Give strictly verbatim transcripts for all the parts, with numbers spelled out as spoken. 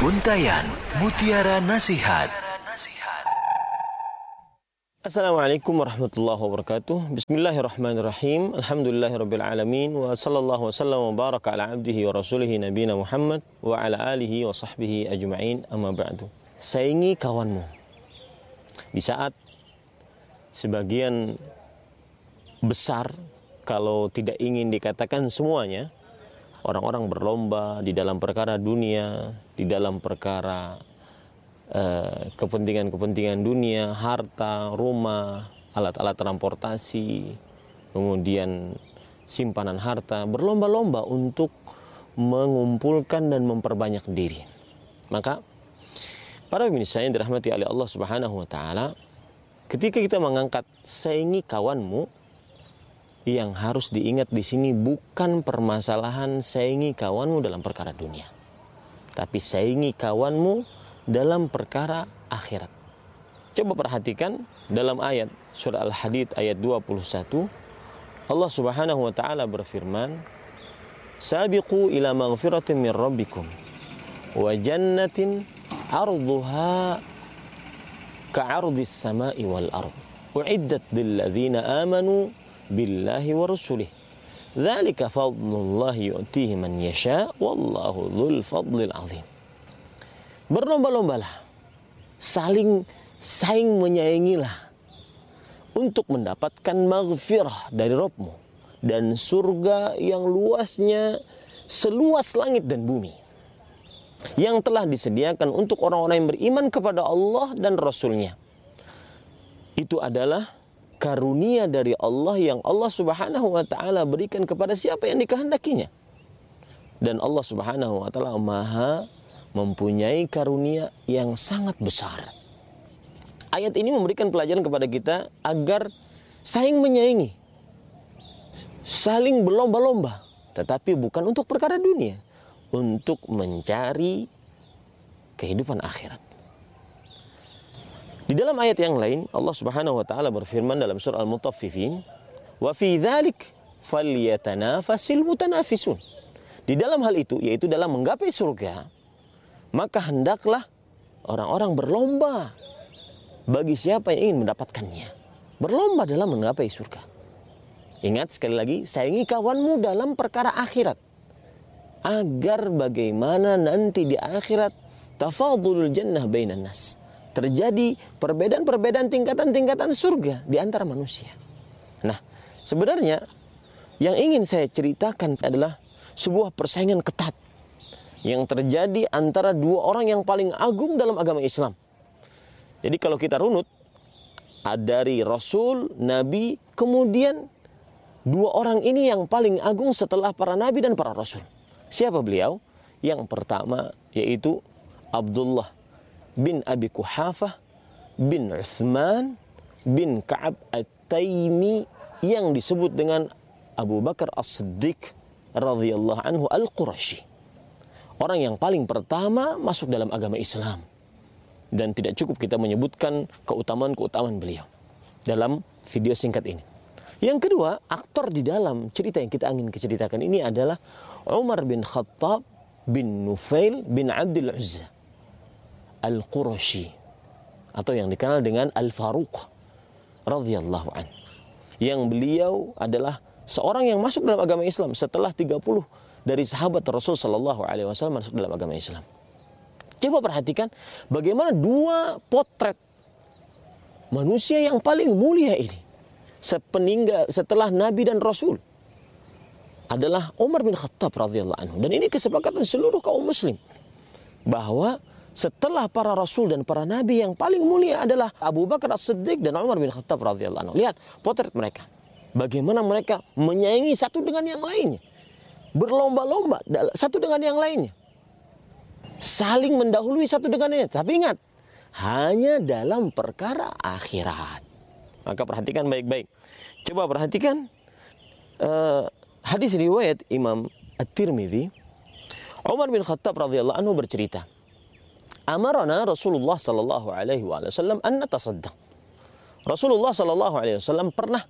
Untayan Mutiara Nasihat. Assalamualaikum warahmatullahi wabarakatuh. Bismillahirrahmanirrahim. Alhamdulillahirabbil alamin wa sallallahu wasallam wa baraka ala abdihi wa rasulihi nabiyina Muhammad wa ala alihi wa sahbihi ajma'in. Amma ba'du. Sayangi kawanmu. Di saat sebagian besar, kalau tidak ingin dikatakan semuanya, orang-orang berlomba di dalam perkara dunia, di dalam perkara eh, kepentingan-kepentingan dunia, harta, rumah, alat-alat transportasi, kemudian simpanan harta, berlomba-lomba untuk mengumpulkan dan memperbanyak diri. Maka para pemirsa yang dirahmati oleh Allah Subhanahu wa taala, ketika kita mengangkat sayangi kawanmu, yang harus diingat di sini bukan permasalahan sayangi kawanmu dalam perkara dunia, tapi sayangi kawanmu dalam perkara akhirat. Coba perhatikan dalam ayat surah Al-Hadid ayat dua puluh satu, Allah Subhanahu wa taala berfirman, "Sabiqu ila maghfiratin min rabbikum wa jannatin 'arduha ka'ardis sama'i wal ard. U'iddat lil ladzina amanu billahi wa rasulih. Dzalika fadlullahi yu'tihi man yasha wallahu dzul fadlil azim." Berlomba-lombalah, saling saing menyayangilah untuk mendapatkan maghfirah dari Rabbmu dan surga yang luasnya seluas langit dan bumi, yang telah disediakan untuk orang-orang yang beriman kepada Allah dan Rasulnya. Itu adalah karunia dari Allah yang Allah Subhanahu wa taala berikan kepada siapa yang dikehendakinya. Dan Allah Subhanahu wa taala Maha mempunyai karunia yang sangat besar. Ayat ini memberikan pelajaran kepada kita agar saling menyayangi, saling berlomba-lomba, tetapi bukan untuk perkara dunia, untuk mencari kehidupan akhirat. Di dalam ayat yang lain, Allah Subhanahu wa taala berfirman dalam surah Al-Mutaffifin, "Wa fi dzalik falyatanafasil mutanafisun." Di dalam hal itu, yaitu dalam menggapai surga, maka hendaklah orang-orang berlomba bagi siapa yang ingin mendapatkannya. Berlomba dalam menggapai surga. Ingat sekali lagi, sayangi kawanmu dalam perkara akhirat, agar bagaimana nanti di akhirat tafadulul jannah bainan nas, terjadi perbedaan-perbedaan tingkatan-tingkatan surga di antara manusia. Nah, sebenarnya yang ingin saya ceritakan adalah sebuah persaingan ketat yang terjadi antara dua orang yang paling agung dalam agama Islam. Jadi kalau kita runut, dari Rasul, Nabi, kemudian dua orang ini yang paling agung setelah para Nabi dan para Rasul. Siapa beliau? Yang pertama yaitu Abdullah bin Abi Quhafah bin Uthman bin Ka'ab At-Taimi, yang disebut dengan Abu Bakar As-Siddiq radhiyallahu anhu Al-Qurashi. Orang yang paling pertama masuk dalam agama Islam. Dan tidak cukup kita menyebutkan keutamaan-keutamaan beliau dalam video singkat ini. Yang kedua, aktor di dalam cerita yang kita ingin ceritakan ini adalah Umar bin Khattab bin Nufail bin Abdul Uzza Al-Qurashi, atau yang dikenal dengan Al-Faruq radhiyallahu anhu, yang beliau adalah seorang yang masuk dalam agama Islam setelah tiga puluh dari sahabat Rasul sallallahu alaihi wasallam masuk dalam agama Islam. Coba perhatikan bagaimana dua potret manusia yang paling mulia ini sepeninggal setelah Nabi dan Rasul adalah Umar bin Khattab radhiyallahu anhu. Dan ini kesepakatan seluruh kaum muslim bahwa setelah para Rasul dan para Nabi yang paling mulia adalah Abu Bakar As-Siddiq dan Umar bin Khattab radhiyallahu anhu. Lihat potret mereka, bagaimana mereka menyayangi satu dengan yang lainnya, berlomba-lomba satu dengan yang lainnya, saling mendahului satu dengan yang lainnya. Tapi ingat, hanya dalam perkara akhirat. Maka perhatikan baik-baik. Coba perhatikan uh, hadis riwayat Imam At-Tirmidzi. Umar bin Khattab radhiyallahu anhu bercerita, "Amarana Rasulullah sallallahu alaihi wasallam an natasaddaq." Rasulullah sallallahu alaihi wasallam pernah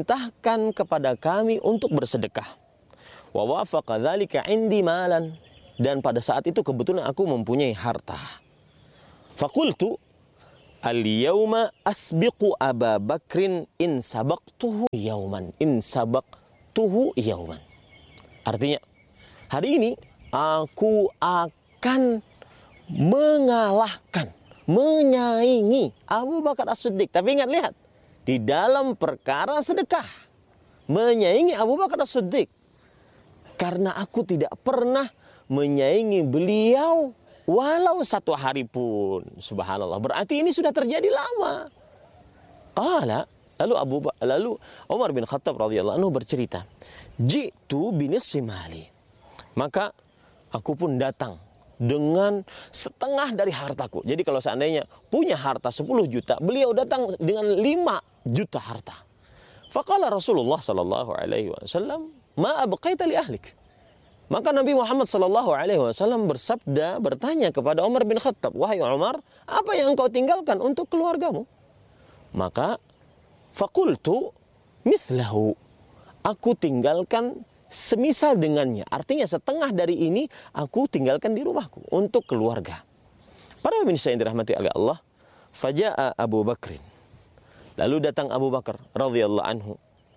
memerintahkan kepada kami untuk bersedekah. Wa wafaqa dzalika indi malan, dan pada saat itu kebetulan aku mempunyai harta. Faqultu al-yawma asbiqu Aba Bakrin in sabaqtuhu yawman in sabaqtuhu yawman. Artinya, hari ini aku akan mengalahkan, menyaingi Abu Bakar As-Siddiq. Tapi ingat, lihat, di dalam perkara sedekah, menyaingi Abu Bakar As-Siddiq. Karena aku tidak pernah menyaingi beliau walau satu hari pun. Subhanallah, berarti ini sudah terjadi lama. Qala, lalu Abu lalu Umar bin Khattab radhiyallahu anhu bercerita, "Ji'tu binisfi mali." Maka aku pun datang dengan setengah dari hartaku. Jadi kalau seandainya punya harta sepuluh juta, beliau datang dengan lima juta harta. Faqala Rasulullah sallallahu alaihi wasallam, "Ma abqaita li ahlik?" Maka Nabi Muhammad sallallahu alaihi wasallam bersabda, bertanya kepada Umar bin Khattab, "Wahai Umar, apa yang engkau tinggalkan untuk keluargamu?" Maka faqultu mithlahu. Aku tinggalkan semisal dengannya. Artinya setengah dari ini aku tinggalkan di rumahku untuk keluarga. Para pemirsa yang dirahmati oleh Allah, faja'a Abu Bakrin. Lalu datang Abu Bakar radhiyallahu anhu.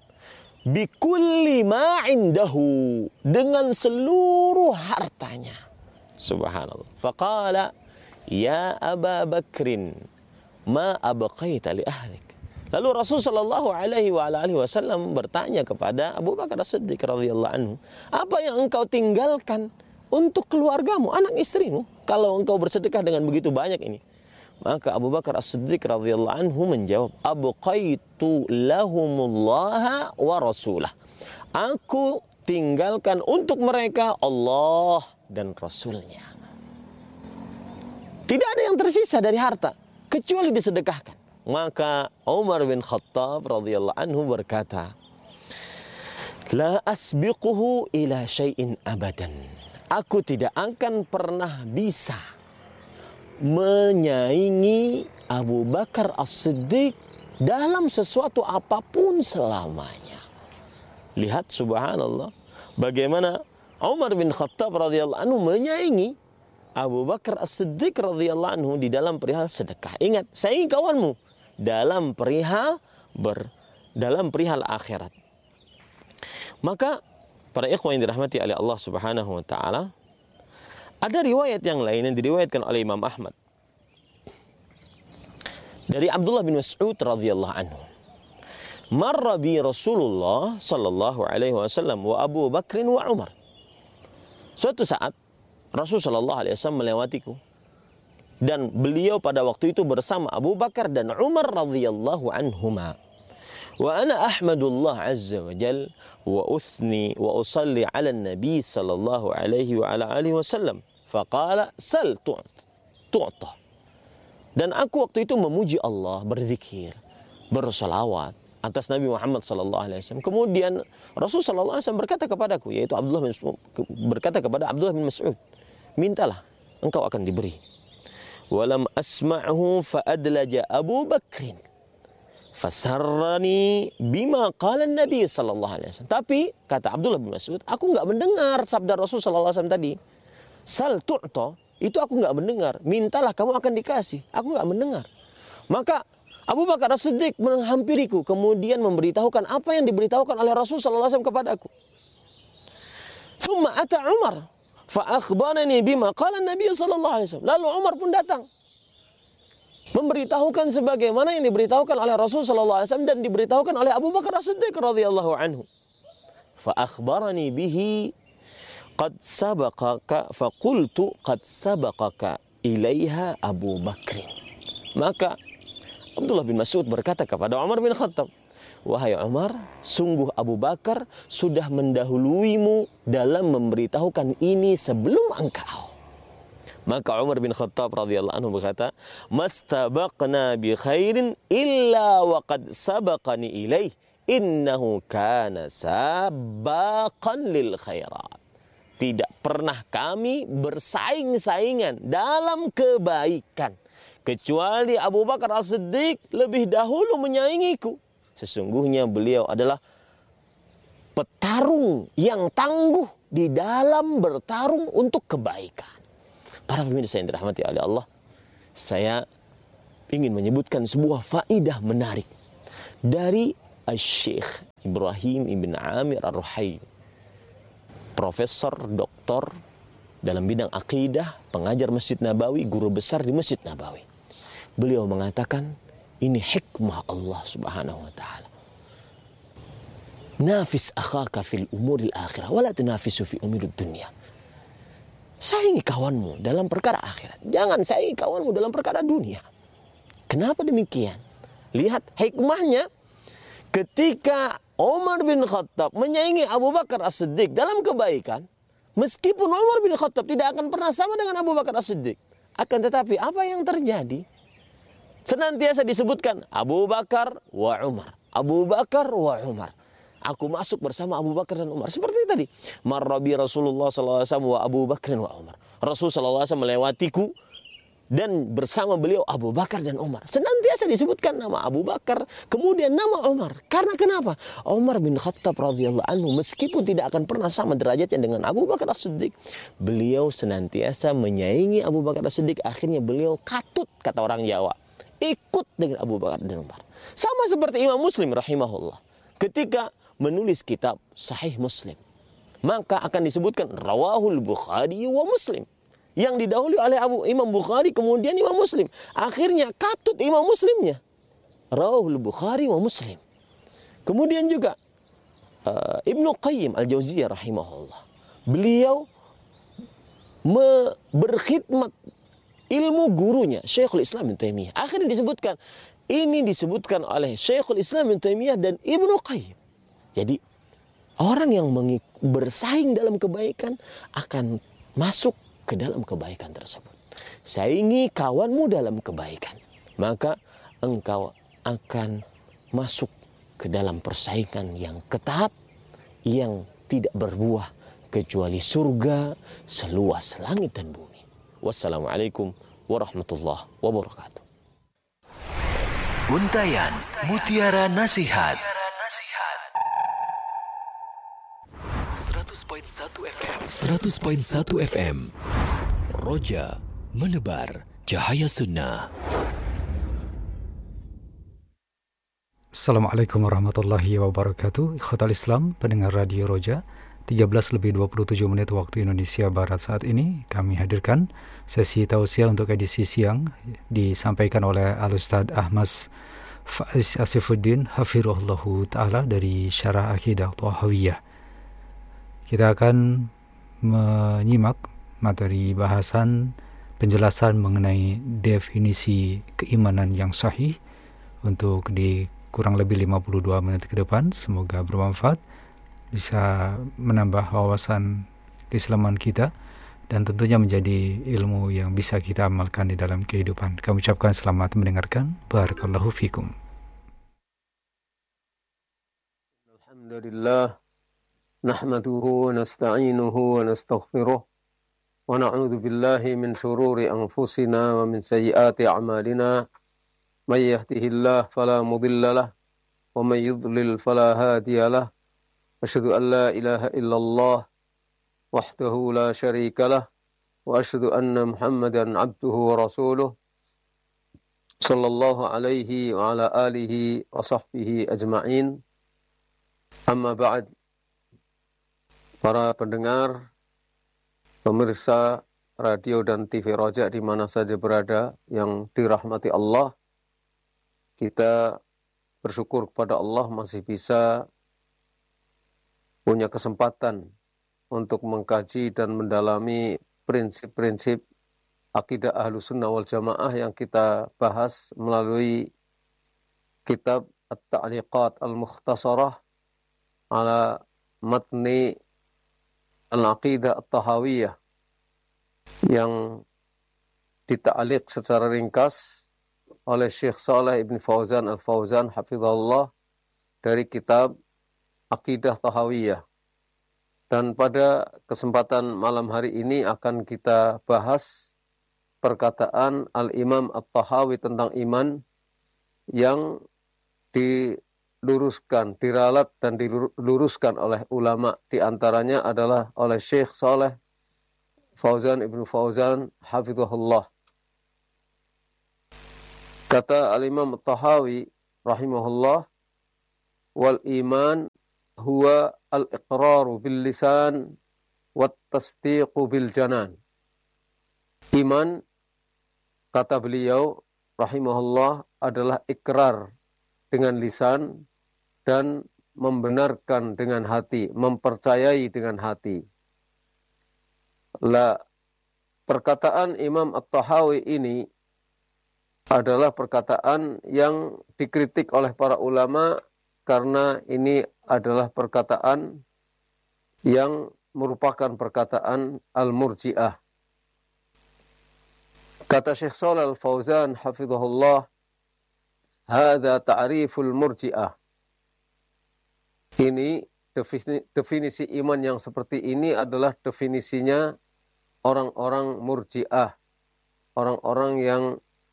Bikulli ma indahu, dengan seluruh hartanya. Subhanallah. Faqala, "Ya Aba Bakrin, ma abqaita li ahlik?" Lalu Rasul sallallahu alaihi wa alihi wasallam bertanya kepada Abu Bakar As-Siddiq radhiyallahu anhu, "Apa yang engkau tinggalkan untuk keluargamu, anak istrimu, kalau engkau bersedekah dengan begitu banyak ini?" Maka Abu Bakar As-Siddiq radhiyallahu anhu menjawab, "Abqaitu lahumullaha wa rasulah." Aku tinggalkan untuk mereka Allah dan Rasulnya. Tidak ada yang tersisa dari harta kecuali disedekahkan. Maka Umar bin Khattab radhiyallahu anhu berkata, "La asbiquhu ila syai'in abadan." Aku tidak akan pernah bisa menyaingi Abu Bakar As-Siddiq dalam sesuatu apapun selamanya. Lihat, subhanallah, bagaimana Umar bin Khattab radhiyallahu anhu menyaingi Abu Bakar As-Siddiq radhiyallahu anhu di dalam perihal sedekah. Ingat, saingi kawanmu dalam perihal ber dalam perihal akhirat. Maka para ikhwan yang dirahmati oleh Allah Subhanahu wa taala, ada riwayat yang lain yang diriwayatkan oleh Imam Ahmad dari Abdullah bin Mas'ud radhiyallahu anhu. Marra bi Rasulullah sallallahu alaihi wasallam wa Abu Bakr wa Umar. Suatu saat Rasul sallallahu alaihi wasallam melewatiku dan beliau pada waktu itu bersama Abu Bakar dan Umar radhiyallahu anhuma. Wa ana ahmadullah azza wa jal wa uthni wa usalli ala nabi sallallahu alaihi wa ala alihi wasallam. Faqala sal tu'ta. Dan aku waktu itu memuji Allah, berzikir, bersalawat atas Nabi Muhammad sallallahu alaihi wasallam. Kemudian Rasul sallallahu alaihi wasallam berkata kepadaku, yaitu Abdullah bin Mas'ud, berkata kepada Abdullah bin Mas'ud, "Mintalah, engkau akan diberi." Walam asma'hu fa'adlaja Abu Bakrin fasarrani bima qala Nabi sallallahu alaihi wasallam. Tapi kata Abdullah bin Mas'ud, aku enggak mendengar sabda Rasul sallallahu alaihi wasallam tadi. Sal tu'ta, itu aku enggak mendengar. Mintalah, kamu akan dikasih. Aku enggak mendengar. Maka Abu Bakar As-Siddiq menghampiriku, kemudian memberitahukan apa yang diberitahukan oleh Rasul sallallahu alaihi wasallam kepadaku. Thumma ata Umar fa akhbarani bima qala Nabi sallallahu alaihi wasallam. Lalu Umar pun datang memberitahukan sebagaimana yang diberitahukan oleh Rasul sallallahu alaihi wasallam dan diberitahukan oleh Abu Bakar As-Siddiq radhiyallahu anhu. Fa akhbarani bihi qad sabaqaka fa qultu qad sabaqaka ilaiha Abu Bakr. Maka Abdullah bin Mas'ud berkata kepada Umar bin Khattab, "Wahai Umar, sungguh Abu Bakar sudah mendahuluimu dalam memberitahukan ini sebelum engkau." Maka Umar bin Khattab radhiyallahu anhu berkata, "Mastabaqna bi khairin illa wa qad sabaqani ilaih, innahu kana sabaqan lil khairat." Tidak pernah kami bersaing-saingan dalam kebaikan kecuali Abu Bakar As-Siddiq lebih dahulu menyaingiku. Sesungguhnya beliau adalah petarung yang tangguh di dalam bertarung untuk kebaikan. Para pemirsa yang dirahmati oleh Allah, saya ingin menyebutkan sebuah faidah menarik dari Syekh Ibrahim Ibn Amir Ar-Ruhaili, profesor doktor dalam bidang akidah, pengajar Masjid Nabawi, guru besar di Masjid Nabawi. Beliau mengatakan, ini hikmah Allah Subhanahu wa taala. Nafis akhaka fil umuril akhirah wala tunafisu fi umurid dunya. Saingi kawanmu dalam perkara akhirat, jangan saingi kawanmu dalam perkara dunia. Kenapa demikian? Lihat hikmahnya. Ketika Umar bin Khattab menyaingi Abu Bakar As-Siddiq dalam kebaikan, meskipun Umar bin Khattab tidak akan pernah sama dengan Abu Bakar As-Siddiq, akan tetapi apa yang terjadi? Senantiasa disebutkan Abu Bakar wa Umar, Abu Bakar wa Umar. Aku masuk bersama Abu Bakar dan Umar. Seperti tadi, marrabi Rasulullah sallallahu alaihi wasallam wa Abu Bakar wa Umar. Rasul sallallahu alaihi wasallam melewatiku dan bersama beliau Abu Bakar dan Umar. Senantiasa disebutkan nama Abu Bakar, kemudian nama Umar. Karena kenapa? Umar bin Khattab radhiyallahu anhu meskipun tidak akan pernah sama derajatnya dengan Abu Bakar As-Siddiq, beliau senantiasa menyaingi Abu Bakar As-Siddiq. Akhirnya beliau katut, kata orang Jawa, ikut dengan Abu Bakar dan Umar. Sama seperti Imam Muslim rahimahullah, ketika menulis kitab Sahih Muslim, maka akan disebutkan rawahul Bukhari wa Muslim, yang didahului oleh Abu Imam Bukhari, kemudian Imam Muslim. Akhirnya katut Imam Muslimnya, rawahul Bukhari wa Muslim. Kemudian juga uh, Ibnu Qayyim Al-Jauziyah rahimahullah, beliau me- berkhidmat ilmu gurunya Syekhul Islam Ibnu Taimiyah. Akhirnya disebutkan, ini disebutkan oleh Syekhul Islam Ibnu Taimiyah dan Ibnu Qayyim. Jadi orang yang mengik- bersaing dalam kebaikan akan masuk ke dalam kebaikan tersebut. Saingi kawanmu dalam kebaikan, maka engkau akan masuk ke dalam persaingan yang ketat, yang tidak berbuah kecuali surga seluas langit dan bumi. Wassalamualaikum warahmatullahi wabarakatuh. Untayan Mutiara Nasihat seratus koma satu F M. Roja menebar cahaya sunnah. Assalamualaikum warahmatullahi wabarakatuh. Ikhwatal Islam, pendengar Radio Roja, tiga belas lebih dua puluh tujuh menit waktu Indonesia Barat saat ini. Kami hadirkan sesi tausiah untuk edisi siang, disampaikan oleh Al-Ustaz Ahmad Faiz Asifuddin Hafirullahu Ta'ala dari Syarah Aqidah Thahawiyah. Kita akan menyimak materi bahasan penjelasan mengenai definisi keimanan yang sahih untuk di kurang lebih lima puluh dua menit ke depan. Semoga bermanfaat, bisa menambah wawasan keislaman kita, dan tentunya menjadi ilmu yang bisa kita amalkan di dalam kehidupan. Kami ucapkan selamat mendengarkan. Barakallahu fikum. Alhamdulillah, nahmaduhu wa nasta'inuhu wa nastaghfiruh wa na'udzu billahi min shururi anfusina wa min sayyiati a'malina. May yahdihillahu fala mudilla lahu wa may yudlil fala hadiya lahu. Asyhadu an la ilaha illallah wahdahu la syarika lah wa asyhadu anna Muhammadan abduhu wa rasuluh sallallahu alaihi wa ala alihi wa sahbihi ajma'in. Amma ba'd. Para pendengar, pemirsa radio dan T V Roja di mana saja berada yang dirahmati Allah, kita bersyukur kepada Allah masih bisa punya kesempatan untuk mengkaji dan mendalami prinsip-prinsip akidah Ahlus Sunnah wal Jamaah yang kita bahas melalui kitab At-Ta'liqat Al-Mukhtasarah ala Matni Al-Aqidah At-Tahawiyah, yang dita'liq secara ringkas oleh Syekh Saleh Ibn Fauzan Al-Fauzan hafizahullah dari kitab Aqidah Tahawiyah. Dan pada kesempatan malam hari ini akan kita bahas perkataan Al-Imam At-Tahawi tentang iman yang di diluruskan, diralat dan diluruskan oleh ulama. Di antaranya adalah oleh Syekh Saleh Fauzan Ibnu Fauzan hafizahullah. Kata Al-Imam At-Tahawi rahimahullah, wal iman huwa al-iqraru bil lisan wat tasdiqu bil janan. Iman, kata beliau rahimahullah, adalah ikrar dengan lisan dan membenarkan dengan hati, mempercayai dengan hati. La, perkataan Imam At-Tahawi ini adalah perkataan yang dikritik oleh para ulama karena ini adalah perkataan yang merupakan perkataan al-murji'ah. Kata Syekh Shalal Al-Fauzan hafizahullah, hadza ta'riful murji'ah. Ini definisi, definisi iman yang seperti ini adalah definisinya orang-orang murji'ah, orang-orang yang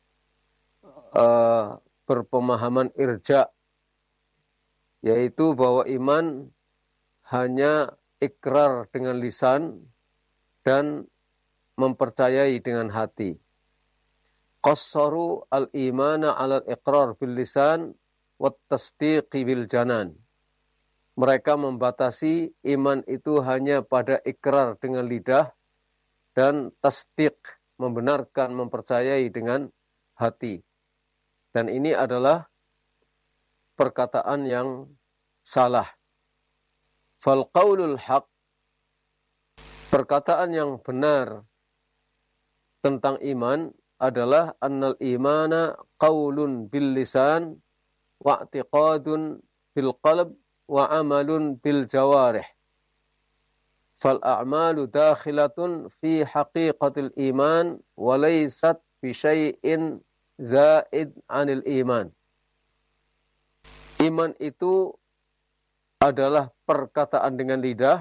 uh, berpemahaman irja', yaitu bahwa iman hanya ikrar dengan lisan dan mempercayai dengan hati. Qassaru al-imana 'ala al-iqrar bil lisan wat tasdiqi bil janan. Mereka membatasi iman itu hanya pada ikrar dengan lidah dan tasdiq, membenarkan, mempercayai dengan hati. Dan ini adalah perkataan yang salah. Fal qaulul haq, perkataan yang benar tentang iman adalah annal imana qaulun bil lisan wa i'tiqadun bil qalb wa amalun bil jawarih. Fal a'malu dakhilatun fi haqiqatil iman wa laysat bi syai'in zaid 'anil iman. Iman itu adalah perkataan dengan lidah,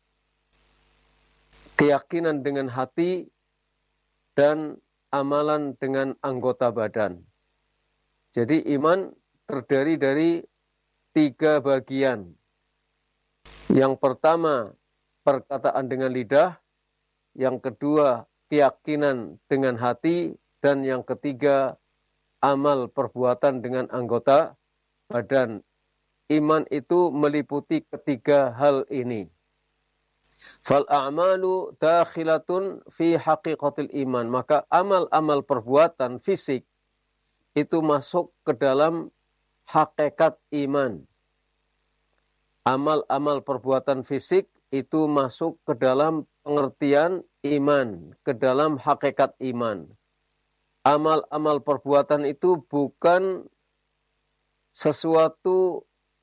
keyakinan dengan hati, dan amalan dengan anggota badan. Jadi iman terdiri dari tiga bagian. Yang pertama, perkataan dengan lidah. Yang kedua, keyakinan dengan hati. Dan yang ketiga, amal perbuatan dengan anggota badan. Iman itu meliputi ketiga hal ini. Fal a'malu dakhilatun fi haqiqatil iman. Maka amal-amal perbuatan fisik itu masuk ke dalam hakikat iman. Amal-amal perbuatan fisik itu masuk ke dalam pengertian iman, ke dalam hakikat iman. Amal-amal perbuatan itu bukan sesuatu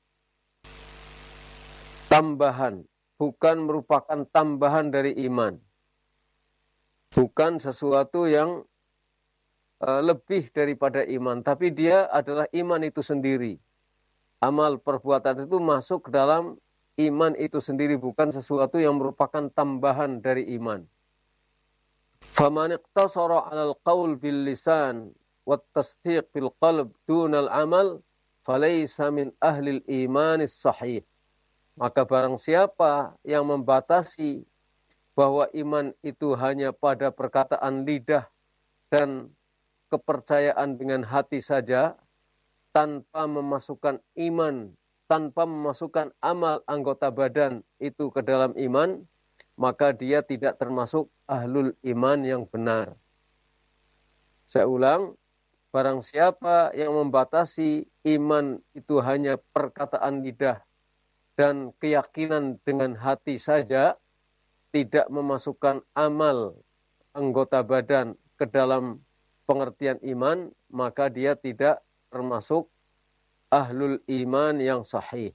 tambahan, bukan merupakan tambahan dari iman. Bukan sesuatu yang uh, lebih daripada iman, tapi dia adalah iman itu sendiri. Amal perbuatan itu masuk ke dalam iman itu sendiri, bukan sesuatu yang merupakan tambahan dari iman. Faman iqtasara 'alal qaul bil lisan wat tasdiq bil qalb dunal amal falaysa min ahlil imanis sahih. Maka barang siapa yang membatasi bahwa iman itu hanya pada perkataan lidah dan kepercayaan dengan hati saja, tanpa memasukkan iman, tanpa memasukkan amal anggota badan itu ke dalam iman, maka dia tidak termasuk ahlul iman yang benar. Saya ulang, barang siapa yang membatasi iman itu hanya perkataan lidah dan keyakinan dengan hati saja, tidak memasukkan amal anggota badan ke dalam pengertian iman, maka dia tidak termasuk ahlul iman yang sahih.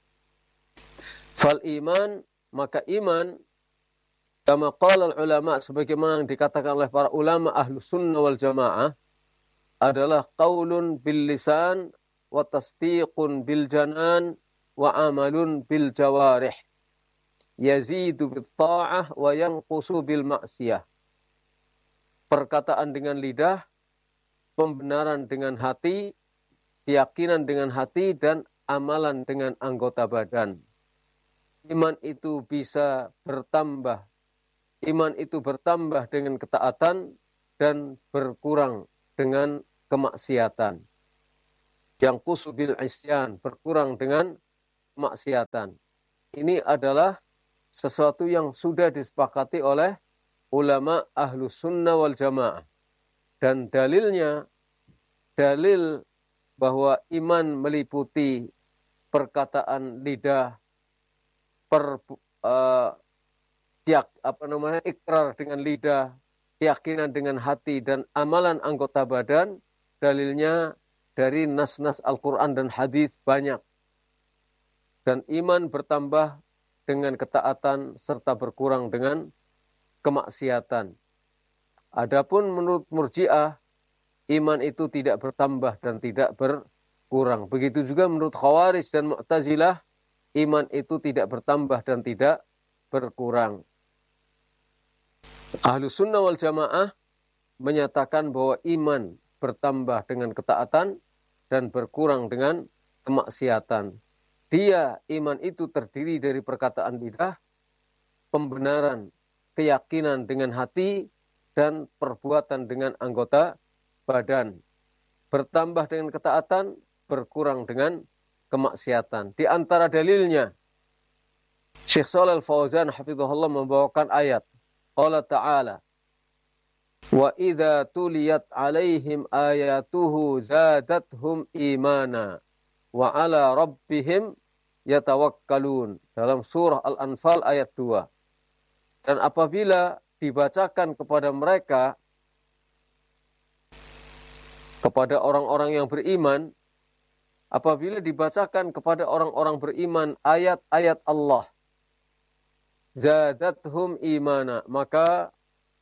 Fal iman, maka iman, kama qala ulama, sebagaimana yang dikatakan oleh para ulama ahlus sunnah wal jamaah, adalah qaulun bil lisan wa tasdiqun bil janan wa amalun bil jawarih. Yazidu bil ta'ah wa yanqusu bil ma'siyah. Perkataan dengan lidah, pembenaran dengan hati, keyakinan dengan hati, dan amalan dengan anggota badan. Iman itu bisa bertambah. Iman itu bertambah dengan ketaatan dan berkurang dengan kemaksiatan. Yang kusubil isyan, berkurang dengan kemaksiatan. Ini adalah sesuatu yang sudah disepakati oleh ulama ahlus sunnah wal jamaah. Dan dalilnya, dalil bahwa iman meliputi perkataan lidah, per, uh, tiak, apa namanya, ikrar dengan lidah, keyakinan dengan hati, dan amalan anggota badan, dalilnya dari nas-nas Al-Quran dan hadis banyak. Dan iman bertambah dengan ketaatan serta berkurang dengan kemaksiatan. Adapun menurut Murji'ah, iman itu tidak bertambah dan tidak berkurang. Begitu juga menurut Khawarij dan Mu'tazilah, iman itu tidak bertambah dan tidak berkurang. Ahlus sunnah wal jamaah menyatakan bahwa iman bertambah dengan ketaatan dan berkurang dengan kemaksiatan. Dia, iman itu terdiri dari perkataan lidah, pembenaran, keyakinan dengan hati, dan perbuatan dengan anggota badan. Bertambah dengan ketaatan, berkurang dengan kemaksiatan. Di antara dalilnya, Syekh Shalal Al-Fauzan hafizahullah membawakan ayat Allah Ta'ala, wa idza tuliyat alaihim ayatuhu zadathum imana wa ala rabbihim yatawakkalun, dalam surah Al-Anfal ayat dua. Dan apabila dibacakan kepada mereka, kepada orang-orang yang beriman, apabila dibacakan kepada orang-orang beriman ayat-ayat Allah, zadathum imana, maka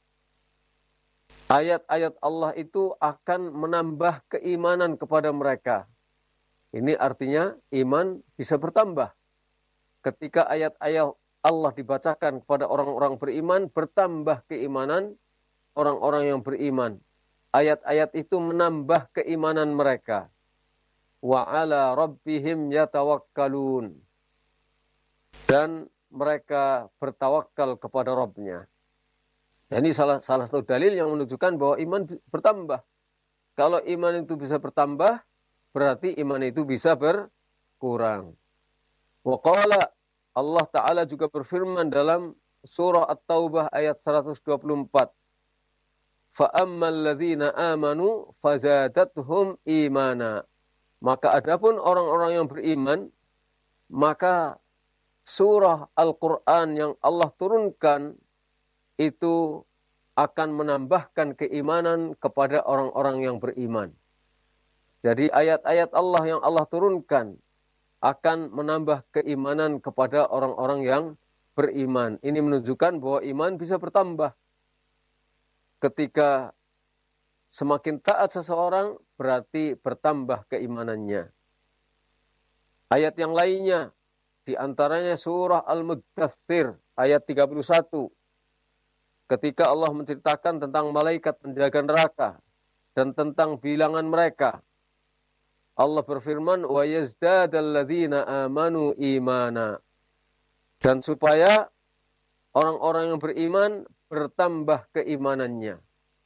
ayat-ayat Allah itu akan menambah keimanan kepada mereka. Ini artinya iman bisa bertambah. Ketika ayat-ayat Allah dibacakan kepada orang-orang beriman, bertambah keimanan orang-orang yang beriman. Ayat-ayat itu menambah keimanan mereka. Wa ala rabbihim yatawakkalun. Dan mereka bertawakal kepada Rabbnya. Ini salah, salah satu dalil yang menunjukkan bahwa iman bertambah. Kalau iman itu bisa bertambah, berarti iman itu bisa berkurang. Wa qala, Allah Ta'ala juga berfirman dalam surah At-Taubah ayat seratus dua puluh empat. فَأَمَّا الَّذِينَ آمَنُوا فَزَادَتْهُمْ إِيمَانًا. Maka adapun orang-orang yang beriman, maka surah Al-Quran yang Allah turunkan itu akan menambahkan keimanan kepada orang-orang yang beriman. Jadi ayat-ayat Allah yang Allah turunkan akan menambah keimanan kepada orang-orang yang beriman. Ini menunjukkan bahwa iman bisa bertambah. Ketika semakin taat seseorang, berarti bertambah keimanannya. Ayat yang lainnya, di antaranya surah Al-Muddathir, ayat tiga puluh satu. Ketika Allah menceritakan tentang malaikat penjaga neraka dan tentang bilangan mereka, Allah berfirman, wa yazdadal ladzina amanu imana. Dan supaya orang-orang yang beriman bertambah keimanannya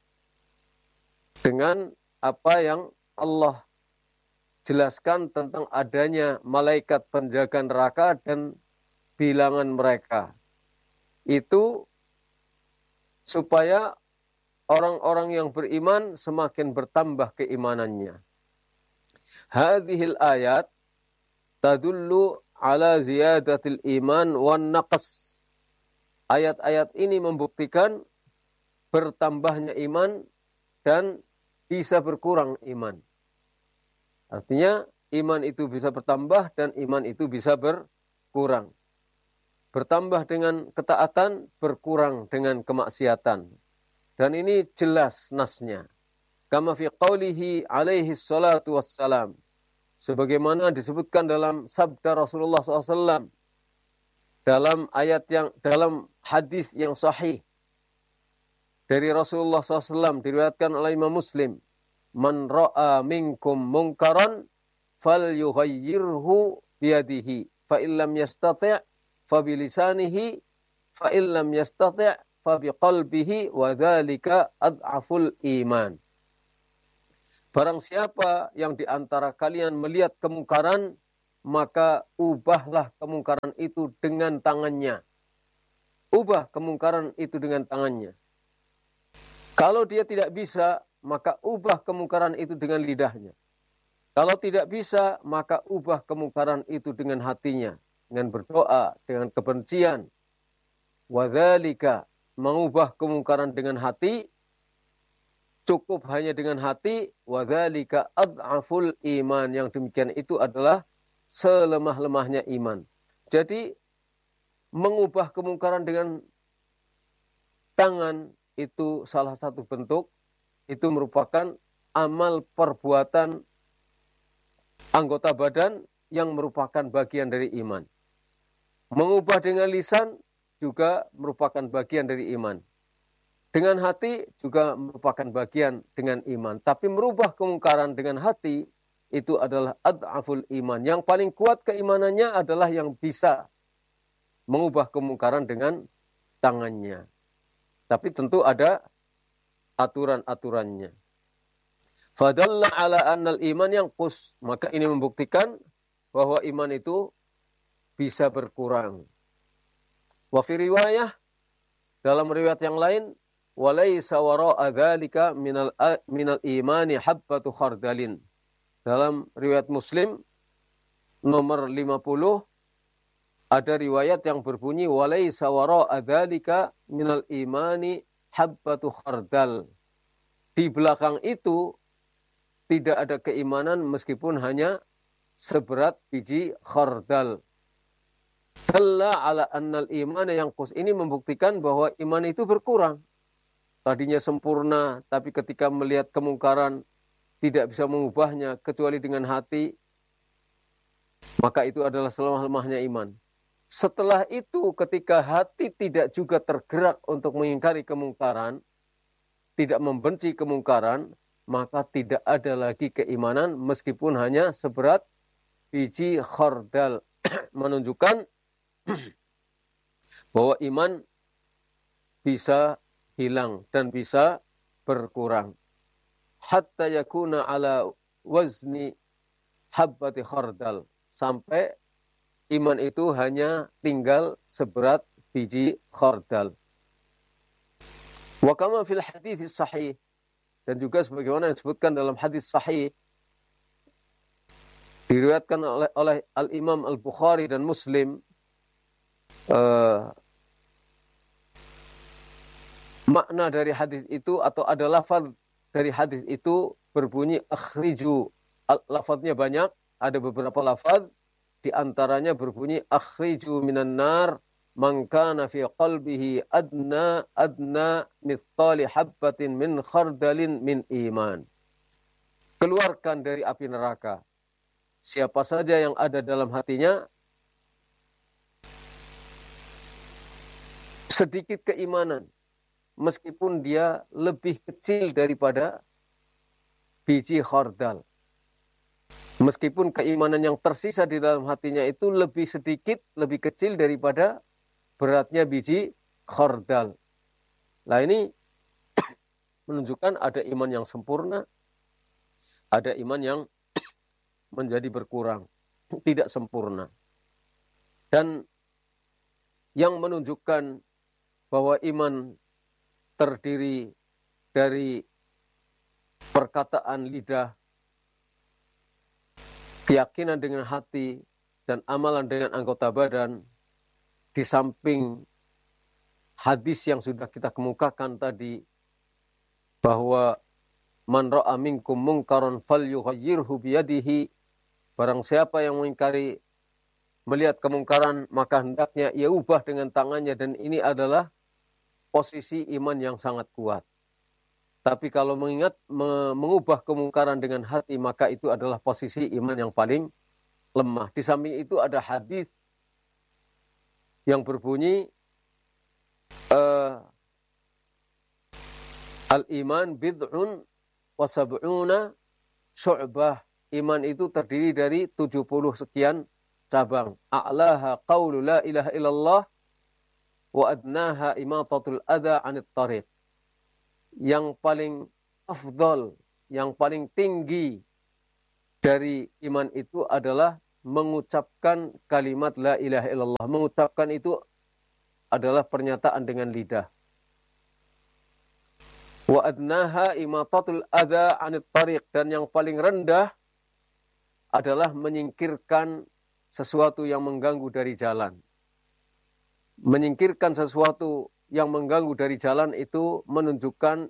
dengan apa yang Allah jelaskan tentang adanya malaikat penjaga neraka dan bilangan mereka. Itu supaya orang-orang yang beriman semakin bertambah keimanannya. Hadhil ayat tadullu ala ziyadatil iman wan naqas. Ayat-ayat ini membuktikan bertambahnya iman dan bisa berkurang iman. Artinya iman itu bisa bertambah dan iman itu bisa berkurang. Bertambah dengan ketaatan, berkurang dengan kemaksiatan. Dan ini jelas nasnya. Kama fi qawlihi alaihi salatu wassalam. Sebagaimana disebutkan dalam sabda Rasulullah shallallahu alaihi wasallam. Dalam ayat yang, dalam hadis yang sahih. Dari Rasulullah shallallahu alaihi wasallam diriwayatkan oleh Imam Muslim. Man ra'a minkum munkaran falyughayyirhu biyadihi fa illam yastati' fa bilisanihi fa illam yastati' fa biqalbihi wa dzalika ad'aful iman. Barang siapa yang di antara kalian melihat kemungkaran, maka ubahlah kemungkaran itu dengan tangannya. Ubah kemungkaran itu dengan tangannya. Kalau dia tidak bisa, maka ubah kemungkaran itu dengan lidahnya. Kalau tidak bisa, maka ubah kemungkaran itu dengan hatinya, dengan berdoa, dengan kebencian. Wadzalika, mengubah kemungkaran dengan hati, cukup hanya dengan hati. Wadzalika ad'aful iman, yang demikian itu adalah selemah-lemahnya iman. Jadi mengubah kemungkaran dengan tangan itu salah satu bentuk, itu merupakan amal perbuatan anggota badan yang merupakan bagian dari iman. Mengubah dengan lisan juga merupakan bagian dari iman. Dengan hati juga merupakan bagian dengan iman. Tapi merubah kemungkaran dengan hati itu adalah ad'aful iman. Yang paling kuat keimanannya adalah yang bisa mengubah kemungkaran dengan tangannya. Tapi tentu ada aturan-aturannya. Fadalla ala annal iman yanqus. Maka ini membuktikan bahwa iman itu bisa berkurang. Wa fi riwayah, dalam riwayat yang lain, walaysa wara'a dzalika minal minal imani habbatu khardalin. Dalam riwayat Muslim nomor lima puluh ada riwayat yang berbunyi walaysa wara'a dzalika minal imani habbatu khardal. Di belakang itu tidak ada keimanan meskipun hanya seberat biji khardal. Dalla ala annal iman yang kus. Ini membuktikan bahwa iman itu berkurang. Tadinya sempurna, tapi ketika melihat kemungkaran tidak bisa mengubahnya kecuali dengan hati, maka itu adalah selemah-lemahnya iman. Setelah itu ketika hati tidak juga tergerak untuk mengingkari kemungkaran, tidak membenci kemungkaran, maka tidak ada lagi keimanan meskipun hanya seberat biji khardal. Menunjukkan bahwa iman bisa hilang dan bisa berkurang. Hatta yakuna ala wazni habbati khardal. Sampai iman itu hanya tinggal seberat biji khardal. Wa kama fil hadits sahih. Dan juga sebagaimana yang disebutkan dalam hadis sahih, diriwayatkan oleh, oleh Al-Imam Al-Bukhari dan Muslim, uh, makna dari hadis itu atau ada lafaz dari hadis itu berbunyi akhriju. Lafaznya banyak, ada beberapa lafaz, di antaranya berbunyi akhriju minan nar man kana fi qalbihi adna adna mithqali habbatin min khardalin min iman. Keluarkan dari api neraka siapa saja yang ada dalam hatinya sedikit keimanan, meskipun dia lebih kecil daripada biji khardal. Meskipun keimanan yang tersisa di dalam hatinya itu lebih sedikit, lebih kecil daripada beratnya biji khardal. Nah ini menunjukkan ada iman yang sempurna, ada iman yang menjadi berkurang, tidak sempurna. Dan yang menunjukkan bahwa iman terdiri dari perkataan lidah, keyakinan dengan hati, dan amalan dengan anggota badan, di samping hadis yang sudah kita kemukakan tadi, bahwa man ra'a minkum munkaran falyughayyirhu biyadihi, barang siapa yang mengingkari melihat kemungkaran maka hendaknya ia ubah dengan tangannya, dan ini adalah posisi iman yang sangat kuat. Tapi kalau mengingat mengubah kemungkaran dengan hati, maka itu adalah posisi iman yang paling lemah. Di samping itu ada hadis yang berbunyi uh, al-iman bid'un wa sab'una syu'bah iman itu terdiri dari tujuh puluh sekian cabang. A'laha qawlu la ilaha illallah wa adnaha imatatul adha 'anit tariq. Yang paling afdal, yang paling tinggi dari iman itu adalah mengucapkan kalimat la ilaha illallah. Mengucapkan itu adalah pernyataan dengan lidah. Wa adnaha imatatul adha 'anit tariq, dan yang paling rendah adalah menyingkirkan sesuatu yang mengganggu dari jalan. Menyingkirkan sesuatu yang mengganggu dari jalan itu menunjukkan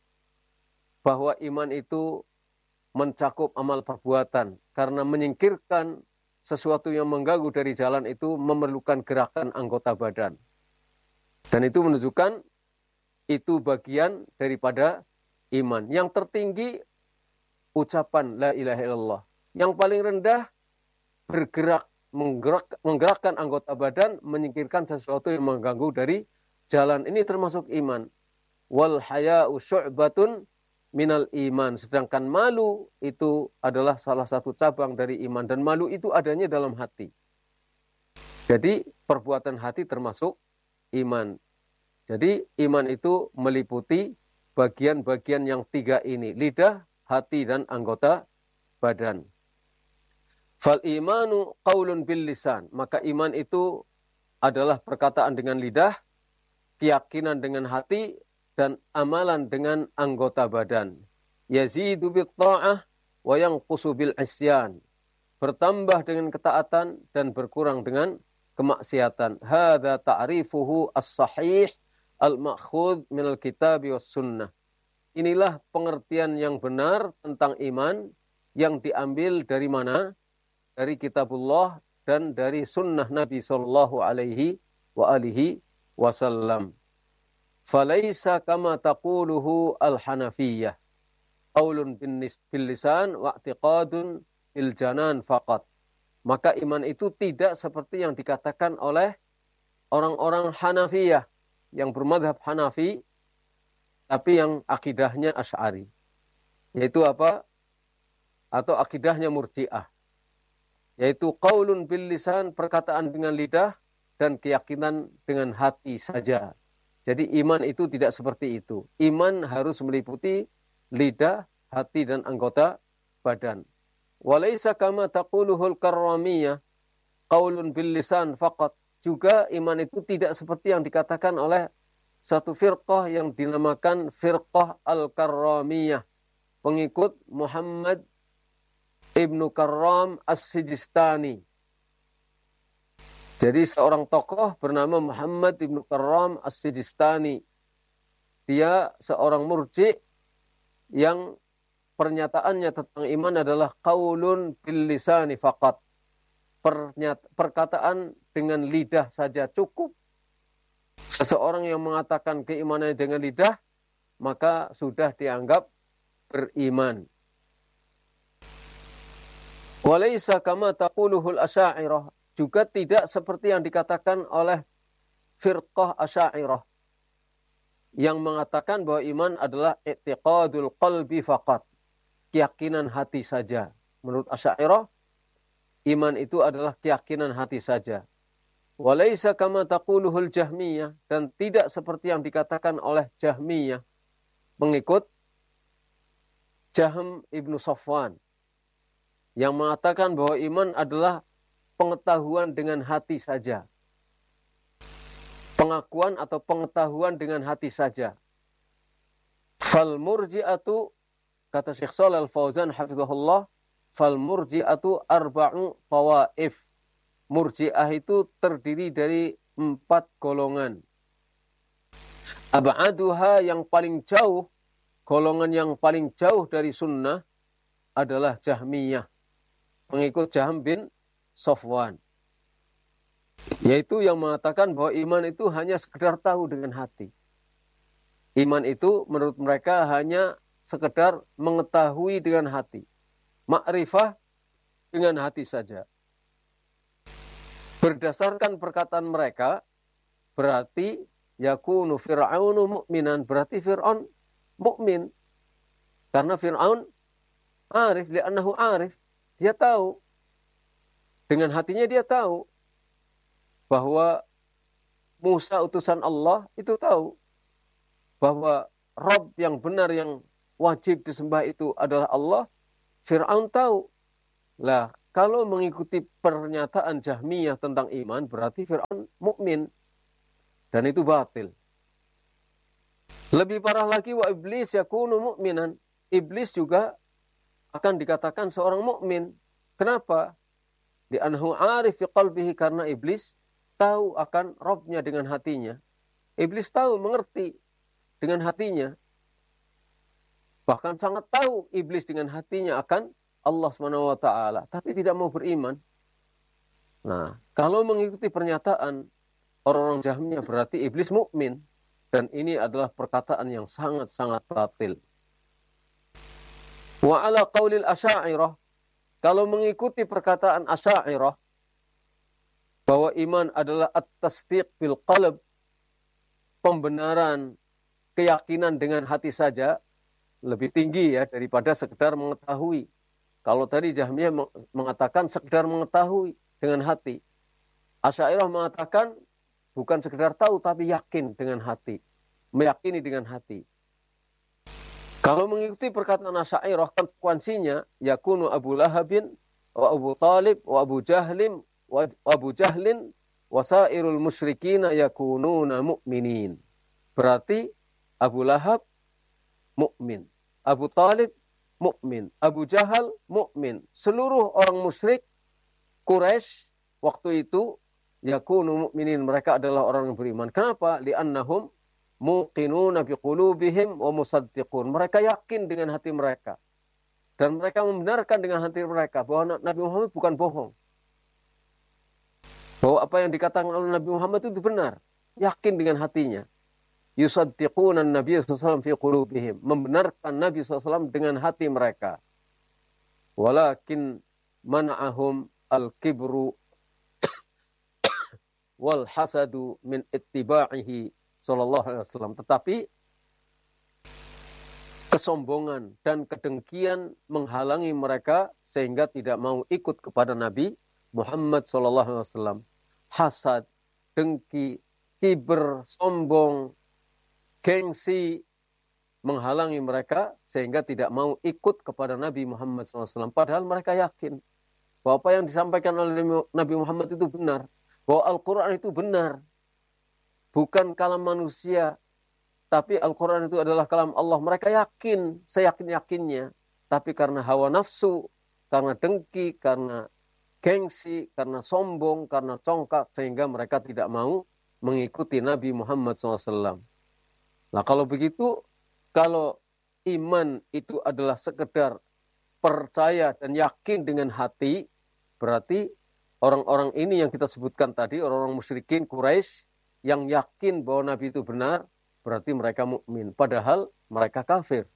bahwa iman itu mencakup amal perbuatan. Karena menyingkirkan sesuatu yang mengganggu dari jalan itu memerlukan gerakan anggota badan. Dan itu menunjukkan itu bagian daripada iman. Yang tertinggi ucapan la ilaha illallah. Yang paling rendah bergerak, menggerak, menggerakkan anggota badan, menyingkirkan sesuatu yang mengganggu dari jalan. Ini termasuk iman. Wal haya'u syu'batun minal iman. Sedangkan malu itu adalah salah satu cabang dari iman. Dan malu itu adanya dalam hati. Jadi perbuatan hati termasuk iman. Jadi iman itu meliputi bagian-bagian yang tiga ini. Lidah, hati, dan anggota badan. Fal imanu qaulun bil lisan. Maka iman itu adalah perkataan dengan lidah, keyakinan dengan hati, dan amalan dengan anggota badan. Yazidu bit ta'ah wa yanqusu bil isyan. Bertambah dengan ketaatan dan berkurang dengan kemaksiatan. Hadza ta'rifuhu as-sahih al-ma'khudh minal kitab was sunnah. Inilah pengertian yang benar tentang iman yang diambil dari mana? Dari kitabullah dan dari sunnah Nabi sallallahu alaihi wa alihi wasallam. Falaisa kama taquluhu al-hanafiyyah. Qaulun bil lisan wa i'tiqadun bil janan faqat. Maka iman itu tidak seperti yang dikatakan oleh orang-orang Hanafiyah yang bermadhab Hanafi, tapi yang akidahnya Asy'ari. Yaitu apa? Atau akidahnya Murji'ah. Yaitu qaulun bil lisan, perkataan dengan lidah, dan keyakinan dengan hati saja. Jadi iman itu tidak seperti itu. Iman harus meliputi lidah, hati, dan anggota badan. Walaysa kama taquluhul karramiyah, qaulun bil lisan faqat. Juga iman itu tidak seperti yang dikatakan oleh satu firqah yang dinamakan firqah al-karramiyah. Pengikut Muhammad Ibnu Karram As-Sijistani. Jadi seorang tokoh bernama Muhammad Ibnu Karram As-Sijistani. Dia seorang murji yang pernyataannya tentang iman adalah qaulun bil lisani faqat. Perkataan dengan lidah saja cukup. Seseorang yang mengatakan keimanannya dengan lidah, maka sudah dianggap beriman. Walaysa kama taquluhul asy'ariyah. Juga tidak seperti yang dikatakan oleh firqah Asy'ariyah yang mengatakan bahwa iman adalah i'tiqadul qalbi faqat, keyakinan hati saja. Menurut Asy'ariyah, iman itu adalah keyakinan hati saja. Walaysa kama taquluhul Jahmiyah, dan tidak seperti yang dikatakan oleh Jahmiyah, pengikut Jahm ibnu Safwan, yang mengatakan bahwa iman adalah pengetahuan dengan hati saja. Pengakuan atau pengetahuan dengan hati saja. Fal murji'atu, kata Syekh Shalih Al-Fauzan hafizahullah, fal murji'atu arba'u tawaif. Murji'ah itu terdiri dari empat golongan. Ab'aduha, yang paling jauh, golongan yang paling jauh dari sunnah adalah Jahmiyah, pengikut Jahm bin Safwan. Yaitu yang mengatakan bahwa iman itu hanya sekedar tahu dengan hati. Iman itu menurut mereka hanya sekedar mengetahui dengan hati. Ma'rifah dengan hati saja. Berdasarkan perkataan mereka, berarti yakunu fir'aunu mu'minan, berarti Fir'aun mukmin. Karena Fir'aun arif, li'annahu arif. dia tahu. Dengan hatinya dia tahu bahwa Musa utusan Allah, itu tahu bahwa Rabb yang benar yang wajib disembah itu adalah Allah. Fir'aun tahu. Lah, kalau mengikuti pernyataan Jahmiyah tentang iman, berarti Fir'aun mukmin, dan itu batil. Lebih parah lagi, wa iblis yakunu mu'minan. Iblis juga akan dikatakan seorang mukmin. Kenapa? Di anhu arif fi qalbihi, karena iblis tahu akan Rabbnya dengan hatinya. Iblis tahu, mengerti dengan hatinya. Bahkan sangat tahu iblis dengan hatinya akan Allah subhanahu wa taala, tapi tidak mau beriman. Nah, kalau mengikuti pernyataan orang-orang Jahmiyah, berarti iblis mukmin, dan ini adalah perkataan yang sangat-sangat batil. Wa ala qaulil asy'ariyah, kalau mengikuti perkataan asy'ariyah bahwa iman adalah at-tasdiq bil qalb, pembenaran keyakinan dengan hati saja, lebih tinggi ya daripada sekedar mengetahui. Kalau tadi Jahmiyah mengatakan sekedar mengetahui dengan hati, Asy'ariyah mengatakan bukan sekedar tahu tapi yakin dengan hati, meyakini dengan hati. Kalau mengikuti perkataan Asy'ariyah, konsekuensinya yakunu Abu Lahabin wa Abu Talib wa Abu Jahlim wa Abu Jahlin wa sairul musyrikina yakununa mu'minin. Berarti Abu Lahab mukmin, Abu Talib mukmin, Abu Jahal mukmin, seluruh orang musyrik Quraisy waktu itu yakunu mu'minin, mereka adalah orang yang beriman. Kenapa? Li'annahum muqinuna biqulubihim wa musaddiqun. Mereka yakin dengan hati mereka dan mereka membenarkan dengan hati mereka bahwa Nabi Muhammad bukan bohong. Bahwa apa yang dikatakan oleh Nabi Muhammad itu benar, yakin dengan hatinya. Yusaddiquna an-nabiy sallallahu alaihi wasallam fi qulubihim, membenarkan Nabi sallallahu alaihi wasallam dengan hati mereka. Walakin mana'ahum al-kibru wal hasadu min ittiba'ihi sallallahu alaihi wasallam. Tetapi kesombongan dan kedengkian menghalangi mereka sehingga tidak mau ikut kepada Nabi Muhammad sallallahu alaihi wasallam. Hasad, dengki, kiber, sombong, gengsi menghalangi mereka sehingga tidak mau ikut kepada Nabi Muhammad sallallahu alaihi wasallam. Padahal mereka yakin bahwa apa yang disampaikan oleh Nabi Muhammad itu benar, bahwa Al-Quran itu benar, bukan kalam manusia, tapi Al-Quran itu adalah kalam Allah. Mereka yakin, seyakin-yakinnya, tapi karena hawa nafsu, karena dengki, karena gengsi, karena sombong, karena congkak, sehingga mereka tidak mau mengikuti Nabi Muhammad sallallahu alaihi wasallam. Nah kalau begitu, kalau iman itu adalah sekedar percaya dan yakin dengan hati, berarti orang-orang ini yang kita sebutkan tadi, orang-orang musyrikin Quraisy yang yakin bahwa Nabi itu benar, berarti mereka mukmin. Padahal mereka kafir.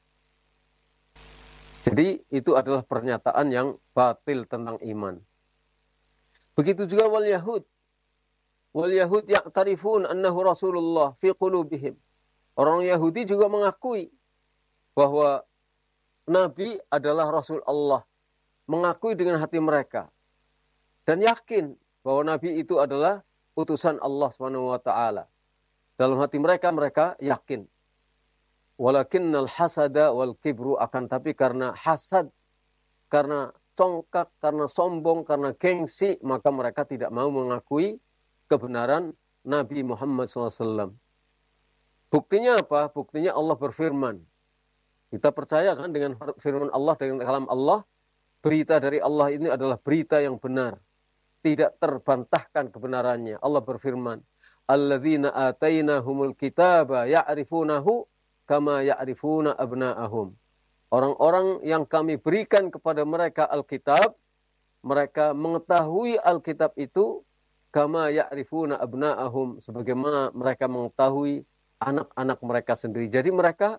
Jadi itu adalah pernyataan yang batil tentang iman. Begitu juga wal Yahud. Wal Yahud ya'tarifun annahu Rasulullah fi qulubihim. Orang Yahudi juga mengakui bahwa Nabi adalah Rasul Allah. Mengakui dengan hati mereka. Dan yakin bahwa Nabi itu adalah utusan Allah subhanahu wa taala. Dalam hati mereka, mereka yakin. Walakinnal hasada wal kibru, akan tapi karena hasad, karena congkak, karena sombong, karena gengsi, maka mereka tidak mau mengakui kebenaran Nabi Muhammad sallallahu alaihi wasallam. Buktinya apa? Buktinya Allah berfirman. Kita percaya kan dengan firman Allah, dengan kalam Allah. Berita dari Allah ini adalah berita yang benar. Tidak terbantahkan kebenarannya. Allah berfirman. Alladzina atainahumul kitaba ya'rifunahu kama ya'rifuna abna'ahum. Orang-orang yang kami berikan kepada mereka Alkitab, mereka mengetahui Alkitab itu kama ya'rifuna abna'ahum, sebagaimana mereka mengetahui anak-anak mereka sendiri. Jadi mereka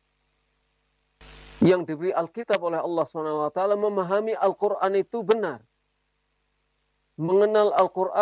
yang diberi Alkitab oleh Allah subhanahu wa taala memahami Al-Quran itu benar. Mengenal Al-Quran